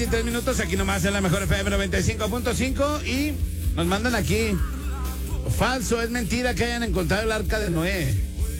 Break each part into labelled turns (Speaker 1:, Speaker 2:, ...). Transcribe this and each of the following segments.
Speaker 1: 3 minutos aquí nomás en la mejor FM 95.5 y nos mandan aquí. Falso, es mentira que hayan encontrado el arca de Noé.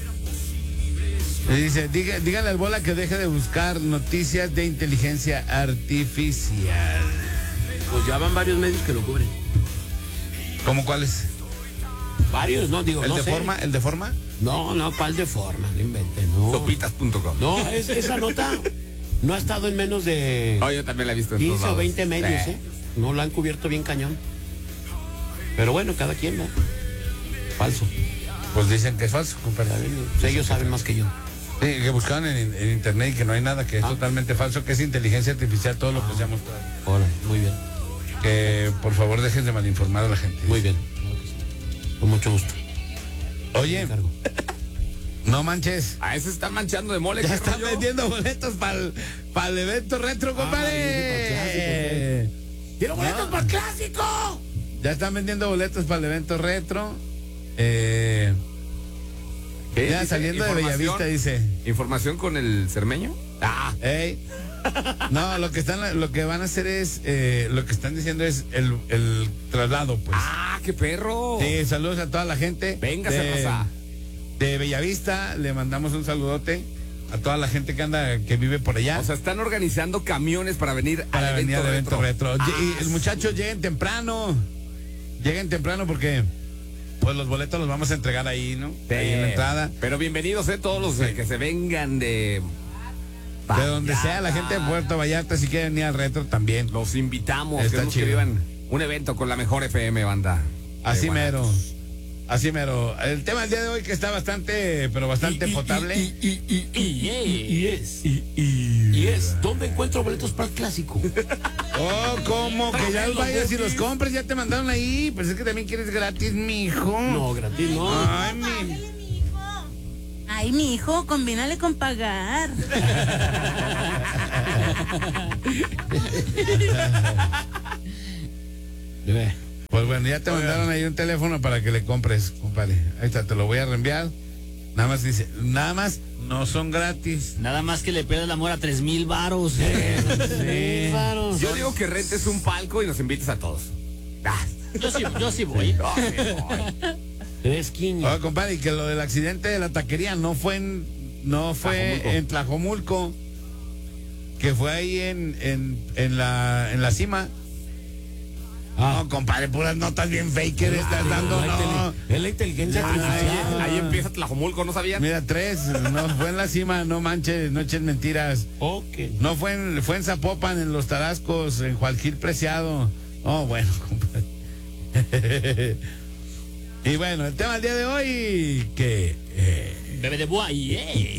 Speaker 1: Y dice, díganle al Bola que deje de buscar noticias de inteligencia artificial.
Speaker 2: Pues ya van varios medios que lo cubren.
Speaker 1: ¿Cómo cuáles?
Speaker 2: Varios, no, digo,
Speaker 1: ¿El
Speaker 2: no
Speaker 1: de
Speaker 2: sé.
Speaker 1: forma? ¿El de forma?
Speaker 2: No, ¿cuál de forma? No inventen, no.
Speaker 3: Sopitas.com.
Speaker 2: No, esa nota no ha estado en menos de
Speaker 3: Oh, yo también la he visto en
Speaker 2: 15 o 20 medios, No lo han cubierto bien cañón. Pero bueno, cada quien, ¿no? Falso.
Speaker 1: Pues dicen que es falso, compadre.
Speaker 2: Ellos saben más que yo.
Speaker 1: Sí, que buscaban en internet y que no hay nada, que es totalmente falso, que es inteligencia artificial todo lo que se ha mostrado.
Speaker 2: Ahora, muy bien.
Speaker 1: Que por favor dejen de malinformar a la gente.
Speaker 2: Muy bien. Con mucho gusto.
Speaker 1: Oye, no manches.
Speaker 3: A ese están manchando de mole.
Speaker 1: Ya están vendiendo boletos para el evento retro, compadre.
Speaker 2: ¡Quiero boletos para el clásico!
Speaker 1: Ya están vendiendo boletos para el evento retro. Ya saliendo de Bellavista, dice.
Speaker 3: ¿Información con el cermeño?
Speaker 1: Ey. No, lo que van a hacer es, lo que están diciendo es el traslado, pues.
Speaker 3: ¡Qué perro!
Speaker 1: Sí, saludos a toda la gente.
Speaker 3: Véngase, raza.
Speaker 1: De Bellavista, le mandamos un saludote a toda la gente que vive por allá.
Speaker 3: O sea, están organizando camiones para venir al evento
Speaker 1: retro. Y el muchacho lleguen temprano porque pues los boletos los vamos a entregar ahí, ¿no?
Speaker 3: Sí.
Speaker 1: Ahí en la entrada.
Speaker 3: Pero bienvenidos, todos los que se vengan de
Speaker 1: donde sea, la gente de Puerto Vallarta, si quieren ir al retro también.
Speaker 3: Los invitamos,
Speaker 1: Está
Speaker 3: queremos
Speaker 1: chido.
Speaker 3: que vivan un evento con la mejor FM, banda.
Speaker 1: Así mero. El tema del día de hoy que está bastante potable.
Speaker 2: Y es, ¿dónde encuentro boletos para el clásico?
Speaker 1: Oh, ¿cómo? Que ya los vayas y los compres, ya te mandaron ahí. Pues es que también quieres gratis, mijo.
Speaker 2: No, gratis no.
Speaker 4: Ay, mi hijo, combínale con pagar.
Speaker 1: Pues bueno, ya te mandaron ahí un teléfono para que le compres, compadre. Ahí está, te lo voy a reenviar. Nada más dice, no son gratis.
Speaker 5: Nada más que le pierdas el amor a 3,000 varos.
Speaker 3: Yo digo que rentes un palco y nos invites a todos.
Speaker 5: Yo sí voy.
Speaker 1: Oh, compadre, y que lo del accidente de la taquería no fue en Tlajomulco, que fue ahí en la cima. No, compadre, puras notas bien faker estás dando, no.
Speaker 2: Es la inteligencia artificial.
Speaker 3: Ahí empieza Tlajomulco, ¿no sabían?
Speaker 1: Mira, 3, no fue en la cima, no manches, no eches mentiras.
Speaker 2: Okay.
Speaker 1: No fue en Zapopan, en Los Tarascos, en Jualquil Preciado. Oh, bueno, compadre. Y bueno, el tema del día de hoy, que...
Speaker 5: Bebé de Buay.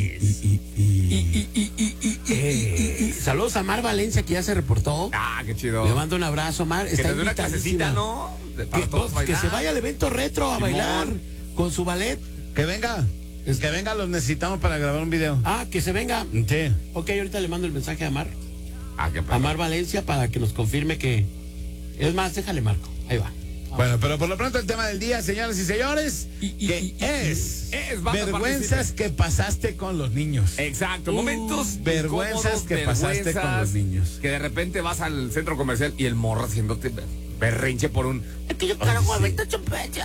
Speaker 2: Saludos a Mar Valencia, que ya se reportó.
Speaker 3: Qué chido.
Speaker 2: Le mando un abrazo, Mar.
Speaker 3: Que te dé una clasecita, ¿no? Para todos bailar.
Speaker 2: Que se vaya al evento retro a bailar con su ballet.
Speaker 1: Que venga, los necesitamos para grabar un video.
Speaker 2: Que se venga.
Speaker 1: Sí.
Speaker 2: Ok, ahorita le mando el mensaje a Mar.
Speaker 3: Qué
Speaker 2: A Mar Valencia para que nos confirme que... Es más, déjale, Marco. Ahí va.
Speaker 1: Bueno, pero por lo pronto el tema del día, señoras y señores, es vergüenzas que pasaste con los niños.
Speaker 3: Exacto, momentos
Speaker 1: vergüenzas que pasaste con los niños.
Speaker 3: Que de repente vas al centro comercial y el morro haciéndote berrinche por un...
Speaker 4: Es que yo quiero huevito chupecha.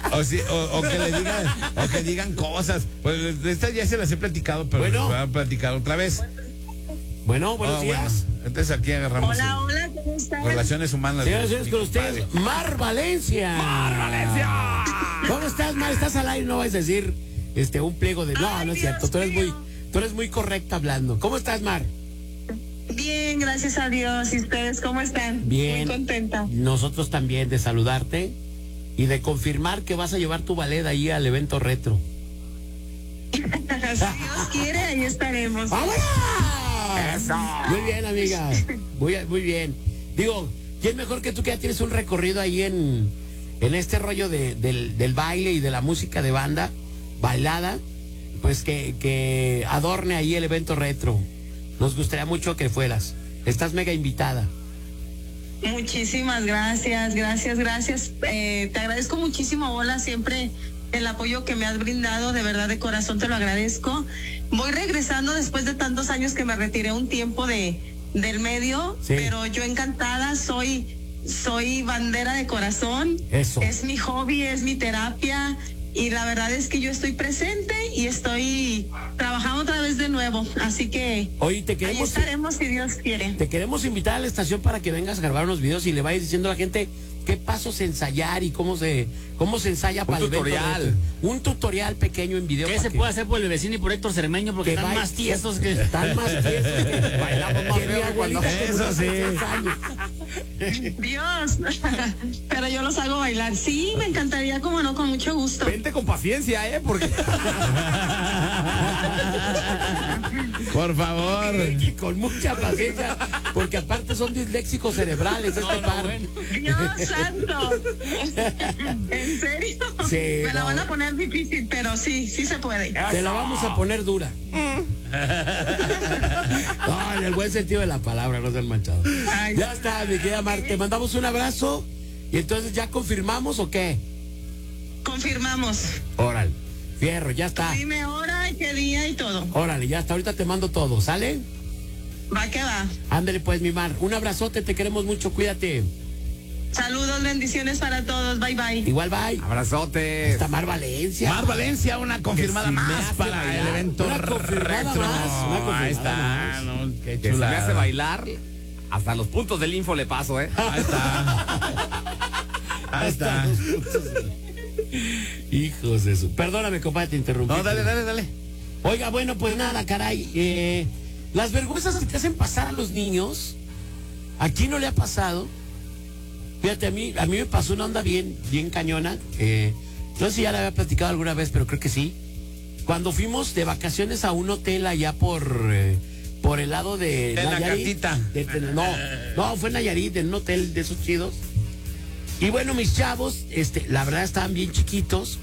Speaker 1: O que digan cosas. Pues estas ya se las he platicado, pero les voy a platicar otra vez.
Speaker 2: Bueno, buenos días.
Speaker 1: Bueno. Entonces aquí agarramos
Speaker 4: Hola, ¿cómo están?
Speaker 1: relaciones humanas.
Speaker 2: Señores, con ustedes, Mar Valencia.
Speaker 3: ¡Mar Valencia!
Speaker 2: ¿Cómo estás, Mar? Estás al aire, no vas a decir un pliego de... No es cierto, tú eres muy correcta hablando. ¿Cómo estás, Mar?
Speaker 4: Bien, gracias a Dios. ¿Y ustedes cómo están?
Speaker 2: Bien.
Speaker 4: Muy contenta.
Speaker 2: Nosotros también de saludarte y de confirmar que vas a llevar tu ballet ahí al evento retro.
Speaker 4: Si Dios quiere, ahí estaremos.
Speaker 2: ¡Vámonos!
Speaker 3: ¡Eso!
Speaker 2: Muy bien, amiga. Muy bien. Digo, ¿quién mejor que tú, que ya tienes un recorrido ahí en este rollo del baile y de la música de banda, bailada, pues que adorne ahí el evento retro? Nos gustaría mucho que fueras. Estás mega invitada.
Speaker 4: Muchísimas gracias. Te agradezco muchísimo, Bola, siempre el apoyo que me has brindado, de verdad, de corazón te lo agradezco. Voy regresando después de tantos años que me retiré un tiempo de del medio,
Speaker 2: Sí.
Speaker 4: pero yo encantada, soy bandera de corazón.
Speaker 2: Eso.
Speaker 4: Es mi hobby, es mi terapia. Y la verdad es que yo estoy presente y estoy trabajando otra vez de nuevo. Así que
Speaker 2: Oye, te
Speaker 4: ahí
Speaker 2: queremos,
Speaker 4: estaremos si Dios quiere.
Speaker 2: te queremos invitar a la estación para que vengas a grabar unos videos y le vayas diciendo a la gente qué pasos ensayar y cómo se ensaya para el evento.
Speaker 3: tutorial.
Speaker 2: Un tutorial pequeño en video.
Speaker 5: ¿Qué
Speaker 2: para
Speaker 5: se
Speaker 2: que-
Speaker 5: puede hacer por el vecino y por Héctor Cermeño? Porque
Speaker 2: que
Speaker 5: están
Speaker 2: vaya-
Speaker 5: más tiesos que...
Speaker 2: Están más tiesos que
Speaker 3: Bailamos más
Speaker 2: que mi
Speaker 3: feo que cuando-
Speaker 2: abuelita que
Speaker 1: Eso
Speaker 2: murió hace
Speaker 1: sí.
Speaker 2: 10 años.
Speaker 4: Dios, pero yo los hago bailar. Sí, me encantaría, como no, con mucho gusto.
Speaker 3: Vente con paciencia, porque
Speaker 1: Por favor.
Speaker 2: Y con mucha paciencia, porque aparte son disléxicos cerebrales este par.
Speaker 5: bueno.
Speaker 4: Dios santo. ¿En serio?
Speaker 2: Sí,
Speaker 4: Me la
Speaker 2: no.
Speaker 4: van a poner difícil, pero sí se puede.
Speaker 2: Te la vamos a poner dura. No, en el buen sentido de la palabra, no sean manchados.
Speaker 4: Ay.
Speaker 2: Ya está, mi querida Mar, te mandamos un abrazo y entonces ya confirmamos o qué.
Speaker 4: Confirmamos.
Speaker 2: Órale, fierro, ya está.
Speaker 4: Dime hora y qué día y todo.
Speaker 2: Órale, ya está, ahorita te mando todo, ¿sale?
Speaker 4: Va que va.
Speaker 2: Ándale pues, mi Mar, un abrazote, te queremos mucho, cuídate.
Speaker 4: Saludos, bendiciones para todos. Bye, bye.
Speaker 2: Igual, bye.
Speaker 3: abrazotes.
Speaker 2: Está Mar Valencia.
Speaker 1: Mar Valencia, una confirmada
Speaker 2: Que si me
Speaker 1: más
Speaker 2: hace
Speaker 1: para
Speaker 2: bailar.
Speaker 1: el evento
Speaker 2: Una confirmada
Speaker 1: retro.
Speaker 2: más, una confirmada
Speaker 1: Ahí está,
Speaker 2: más.
Speaker 1: no, qué
Speaker 3: Que se me
Speaker 1: chula.
Speaker 3: hace bailar. Hasta los puntos del info le paso,
Speaker 1: Ahí está. Ahí está.
Speaker 2: Hijos de su. Perdóname, compadre, te interrumpí.
Speaker 1: No, dale.
Speaker 2: Oiga, bueno, pues nada, caray. Las vergüenzas que te hacen pasar a los niños, aquí no le ha pasado. Fíjate, a mí me pasó una onda bien cañona. No sé si ya la había platicado alguna vez, pero creo que sí. Cuando fuimos de vacaciones a un hotel allá por el lado de
Speaker 1: De la
Speaker 2: Nayarit.
Speaker 1: Catita.
Speaker 2: No, fue en Nayarit, en un hotel de esos chidos. Y bueno, mis chavos, la verdad estaban bien chiquitos.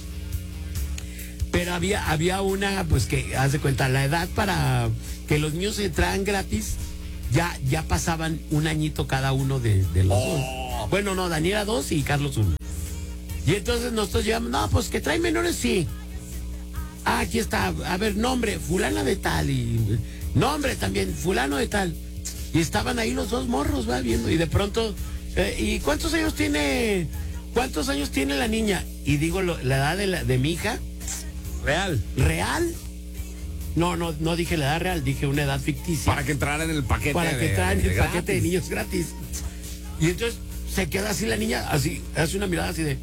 Speaker 2: Pero había una, pues que, haz de cuenta, la edad para que los niños entraran gratis, ya pasaban un añito cada uno de los dos. Bueno, no, Daniela 2 y Carlos 1. Y entonces nosotros llegamos, no, pues que trae menores, sí. Ah, aquí está, a ver, nombre, fulana de tal, y nombre también, fulano de tal. Y estaban ahí los dos morros, va viendo, y de pronto, ¿y cuántos años tiene la niña? Y digo la edad de mi hija.
Speaker 1: Real.
Speaker 2: ¿Real? No dije la edad real, dije una edad ficticia.
Speaker 3: Para que entrara en el paquete.
Speaker 2: Para que entrara en el
Speaker 3: gratis.
Speaker 2: paquete de niños gratis. Y entonces se queda así la niña, así, hace una mirada así de.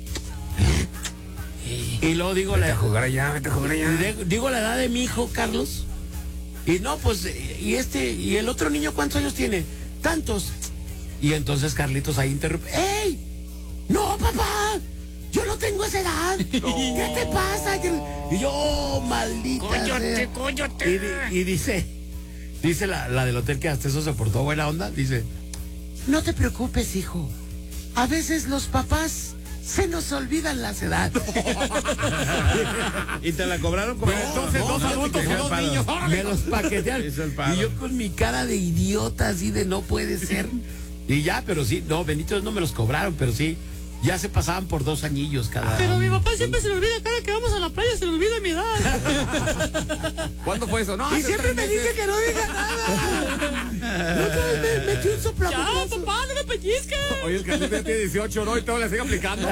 Speaker 2: Y luego digo
Speaker 3: Vete a jugar allá.
Speaker 2: digo la edad de mi hijo, Carlos. Y no, pues, y el otro niño, ¿cuántos años tiene? Tantos. Y entonces Carlitos ahí interrumpe. ¡Ey! ¡No, papá! Yo no tengo esa edad. ¿Qué te pasa? Y yo, oh, maldita sea.
Speaker 5: ¡Cóllate!
Speaker 2: Y dice la del hotel que hasta eso se portó buena onda, dice, no te preocupes, hijo. A veces los papás se nos olvidan las edades.
Speaker 1: ¿Y te la cobraron como
Speaker 3: Entonces, dos adultos y dos niños.
Speaker 2: Me los paquetearon.
Speaker 1: Hizo el paro.
Speaker 2: Y yo con mi cara de idiota, así de no puede ser. Y ya, pero sí, no, benditos no me los cobraron, pero sí, ya se pasaban por 2 añios cada.
Speaker 5: Pero mi papá siempre se le olvida, cada que vamos a la playa se le olvida mi edad.
Speaker 3: ¿Cuándo fue eso? No,
Speaker 2: Y
Speaker 3: hace
Speaker 2: siempre
Speaker 3: 3
Speaker 2: me
Speaker 3: meses.
Speaker 2: dice que no diga nada. La otra vez me metí un
Speaker 5: ¡Ya,
Speaker 2: soplapotazo.
Speaker 5: papá, no me pellizques!
Speaker 3: Oye, es que usted ya tiene 18, ¿no? Y todo le sigue aplicando.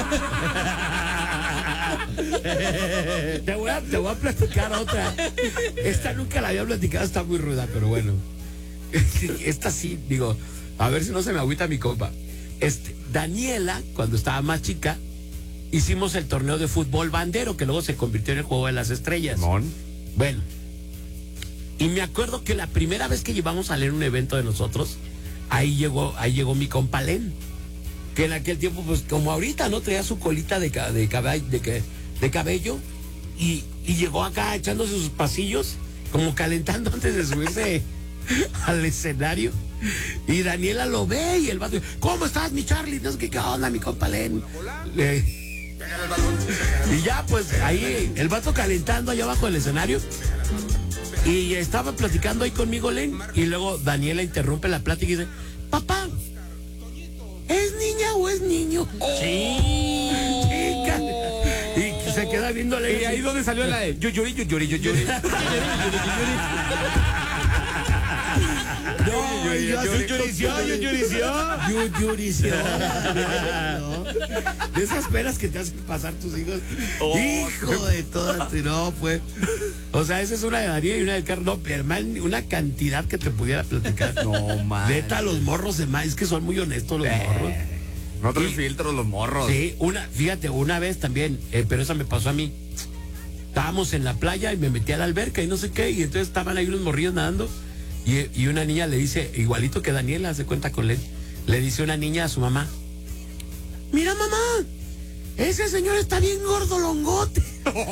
Speaker 2: Te voy a platicar otra. Esta nunca la había platicado, está muy ruda, pero bueno. Esta sí, digo, a ver si no se me agüita mi compa. Daniela, cuando estaba más chica, hicimos el torneo de fútbol bandero, que luego se convirtió en el juego de las estrellas. Bueno, y me acuerdo que la primera vez que llevamos a leer un evento de nosotros, ahí llegó mi compa Len, que en aquel tiempo, pues como ahorita, ¿no? Traía su colita de cabello y llegó acá echándose sus pasillos, como calentando antes de subirse al escenario. Y Daniela lo ve y el vato, ¿cómo estás, mi Charlie? No sé qué onda, mi compa Len. Y ya, pues ahí el vato calentando allá abajo del escenario. Y estaba platicando ahí conmigo Len. Y luego Daniela interrumpe la plática y dice, papá, ¿es niña o es niño?
Speaker 5: Sí.
Speaker 2: Chica. Y se queda viendo a Len.
Speaker 3: ¿Y ahí dónde salió la de yuyuri?
Speaker 2: No, Yurición. No. De esas penas que te hacen pasar tus hijos. Hijo de todas. No, pues. O sea, esa es una de Daniel y una de Carlos. No, pero hermano, una cantidad que te pudiera platicar.
Speaker 3: No, man.
Speaker 2: Neta, los morros de más, es que son muy honestos los morros.
Speaker 3: No traen filtros los morros.
Speaker 2: Sí, fíjate, una vez también, pero esa me pasó a mí. Estábamos en la playa y me metí a la alberca y no sé qué, y entonces estaban ahí unos morrillos nadando y una niña le dice, igualito que Daniela, hace cuenta con él, le dice una niña a su mamá: mira, mamá, ese señor está bien gordolongote.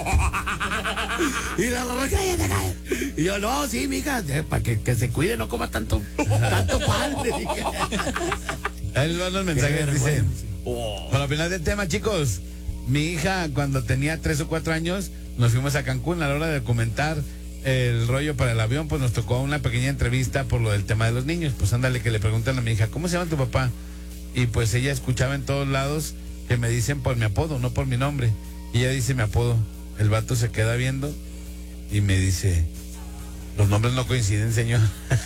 Speaker 2: Y la mamá, cállate. Y yo, no, sí, mija, para que se cuide, no coma tanto pan. Le dije.
Speaker 1: Ahí van los mensajes, dicen. Para opinar del tema, chicos, mi hija cuando tenía 3 o 4 años nos fuimos a Cancún. A la hora de documentar el rollo para el avión, pues nos tocó una pequeña entrevista por lo del tema de los niños. Pues ándale, que le preguntan a mi hija, ¿cómo se llama tu papá? Y pues ella escuchaba en todos lados que me dicen por mi apodo, no por mi nombre. Y ella dice mi apodo. El vato se queda viendo y me dice: los nombres no coinciden, señor.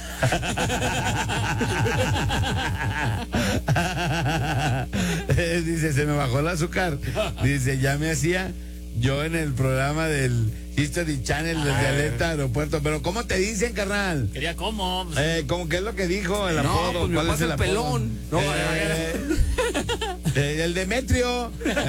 Speaker 1: Dice, se me bajó el azúcar. Dice, ya me hacía yo en el programa del History Channel desde Alerta Aeropuerto. Pero ¿cómo te dicen, carnal?
Speaker 5: Quería cómo.
Speaker 1: ¿Cómo que es lo que dijo el
Speaker 3: No,
Speaker 1: apodo?
Speaker 3: pues mi
Speaker 1: ¿Cuál
Speaker 3: papá
Speaker 1: es el
Speaker 3: es el
Speaker 1: apodo?
Speaker 3: pelón. No,
Speaker 1: el Demetrio.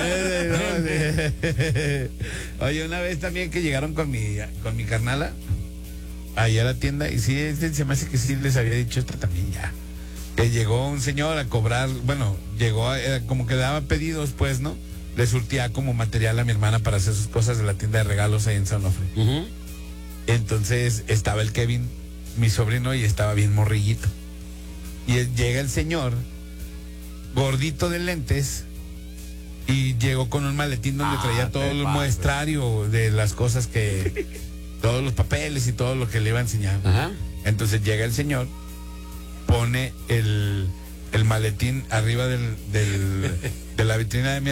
Speaker 1: Oye, una vez también que llegaron con mi carnala ahí a la tienda, y sí, se me hace que sí les había dicho esto también ya. Que llegó un señor a cobrar, bueno, llegó, como que daba pedidos, pues, ¿no? Le surtía como material a mi hermana para hacer sus cosas de la tienda de regalos ahí en San Onofre. Entonces estaba el Kevin, mi sobrino, y estaba bien morrillito. Y llega el señor, gordito de lentes, y llegó con un maletín donde traía todo el muestrario de las cosas que... todos los papeles y todo lo que le iba a enseñar.
Speaker 2: Ajá.
Speaker 1: Entonces llega el señor, pone el maletín arriba de la vitrina de mi